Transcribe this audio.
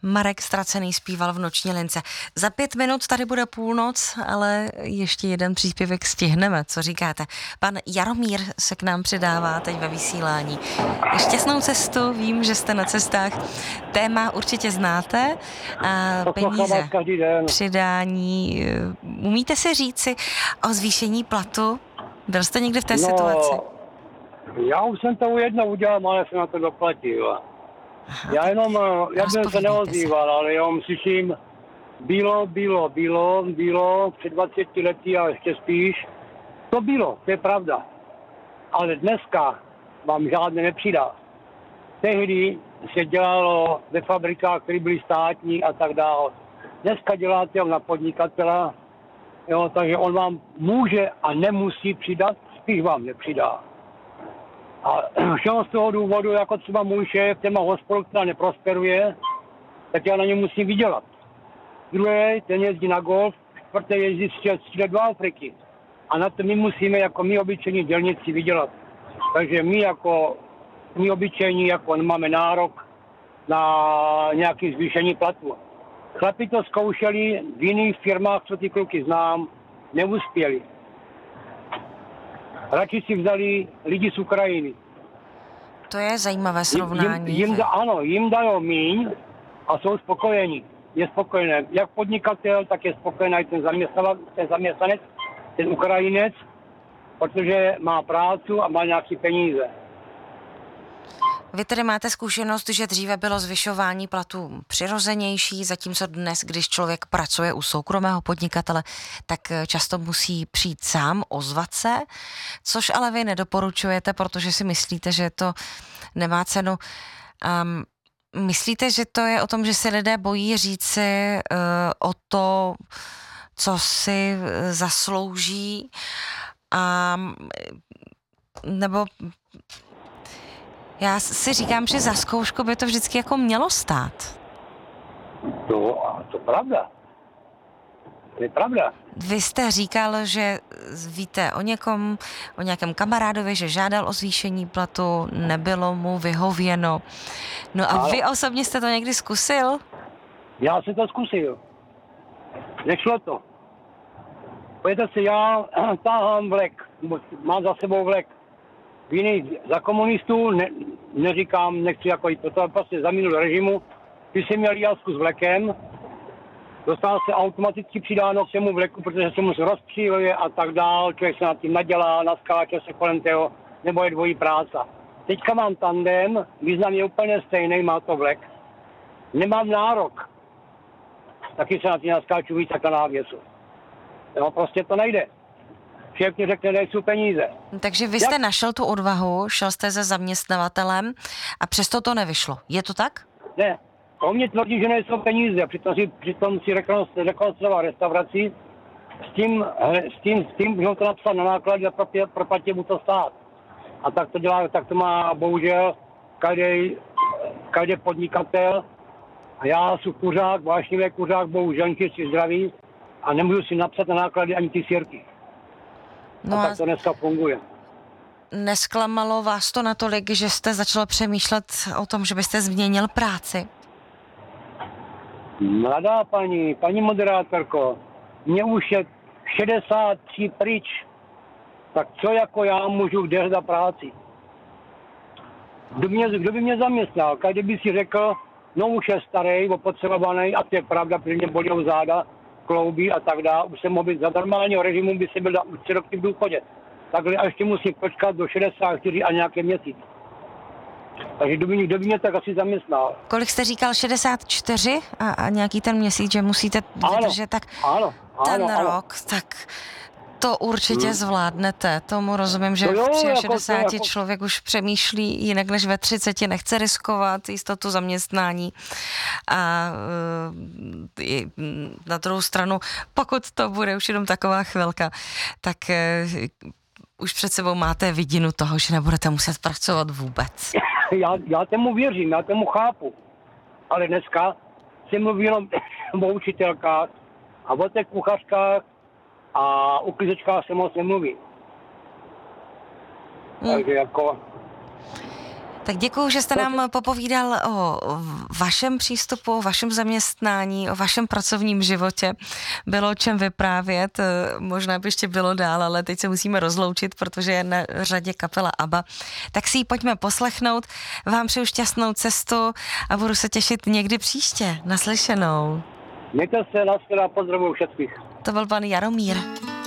Marek Ztracený zpíval v Noční lince. Za 5 minut tady bude půlnoc, ale ještě jeden příspěvek stihneme. Co říkáte? Pan Jaromír se k nám přidává teď ve vysílání. Šťastnou cestu, vím, že jste na cestách. Téma určitě znáte. A peníze, přidání. Umíte si říci o zvýšení platu? Byl jste někdy v té situaci? Já už jsem to jednou udělal, ale jsem na to doplatil. Aha, já jsem se neozýval, ale jenom slyším, bylo před 20 lety a ještě spíš. To bylo, to je pravda. Ale dneska vám žádné nepřidá. Tehdy se dělalo ve fabrikách, které byly státní a tak dále. Dneska děláte na podnikatela, jo, takže on vám může a nemusí přidat, spíš vám nepřidá. A všeho z toho důvodu, jako třeba můj šéf, ten má hospodu, která neprosperuje, tak já na něm musím vydělat. Druhý, ten jezdí na golf, čtvrtý jezdí střílet do Afriky. A na to my musíme, jako my obyčejní dělníci, vydělat. Takže my obyčejní, jako máme nárok na nějaké zvýšení platu. Chlapi to zkoušeli v jiných firmách, co ty kluky znám, neuspěli. Radši si vzali lidi z Ukrajiny. To je zajímavé srovnání. Jim dají míň a jsou spokojení. Je spokojený jak podnikatel, tak je spokojený i ten zaměstnanec, ten Ukrajinec, protože má práci a má nějaké peníze. Vy tedy máte zkušenost, že dříve bylo zvyšování platů přirozenější, zatímco dnes, když člověk pracuje u soukromého podnikatele, tak často musí přijít sám, ozvat se, což ale vy nedoporučujete, protože si myslíte, že to nemá cenu. Myslíte, že to je o tom, že se lidé bojí říci o to, co si zaslouží, nebo já si říkám, že za zkoušku by to vždycky jako mělo stát. To pravda. To je pravda. Vy jste říkal, že víte o nějakém kamarádovi, že žádal o zvýšení platu, nebylo mu vyhověno. No a vy osobně jste to někdy zkusil? Já jsem to zkusil. Nešlo to. Pojďte si, já táhám vlek, mám za sebou vlek. Jiný za komunistů, neříkám, nechci jako i to prostě za minulý režimu, když jsem měl jazku s vlekem, dostal se automaticky přidáno k těmu vleku, protože se mu rozpříluje a tak dál, člověk se nad tím nadělá, naskáče se kolem toho, nebo je dvojí práce. Teďka mám tandem, význam je úplně stejný, má to vlek. Nemám nárok. Taky se na tím naskáču víc jak na návěsu. No, prostě to nejde. Šéf ti řekne, nejsou peníze. Takže vy jste našel tu odvahu, šel jste se zaměstnavatelem a přesto to nevyšlo. Je to tak? Ne. On mě tvrdí, že nejsou peníze. Přitom si rekonstruoval restauraci s tím, že ho to napsal na náklady a proplatí mu to stát. A tak to dělá, tak to má bohužel každý podnikatel. A já jsem kuřák, vášnivý kuřák, bohužel si zdraví a nemůžu si napsat na náklady ani ty sirky. No a tak to dneska funguje. Nesklamalo vás to natolik, že jste začal přemýšlet o tom, že byste změnil práci? Mladá paní moderátorko, mě už je 63 pryč, tak co jako já můžu kde hledat práci? Kdo by mě zaměstnal? Každý by si řekl, no už je starý, opotřebovaný a to je pravda, protože mě bolí záda, klouby a tak dále. Už jsem mohl být za normálního režimu, by se byl už 3 roky v důchodě. Takhle a ještě musím počkat do 64 a nějaké měsíc. Takže kdo by mě tak asi zaměstnal. Kolik jste říkal, 64 a nějaký ten měsíc, že musíte vydržet, tak ten rok, tak to určitě zvládnete. Tomu rozumím, že v 63 člověk už přemýšlí jinak než ve 30, nechce riskovat jistotu zaměstnání. A na druhou stranu, pokud to bude už jenom taková chvilka, tak už před sebou máte vidinu toho, že nebudete muset pracovat vůbec. Já tomu věřím, já tomu chápu. Ale dneska se mluví jenom o učitelkách a o těch kuchařkách a o klízečkách se moc nemluví. Takže jako... Tak děkuju, že jste nám popovídal o vašem přístupu, o vašem zaměstnání, o vašem pracovním životě. Bylo o čem vyprávět, možná by ještě bylo dál, ale teď se musíme rozloučit, protože je na řadě kapela ABBA. Tak si ji pojďme poslechnout. Vám přeju šťastnou cestu a budu se těšit někdy příště. Naslyšenou. Mějte se, na pozdravuju všetkých. To byl pan Jaromír.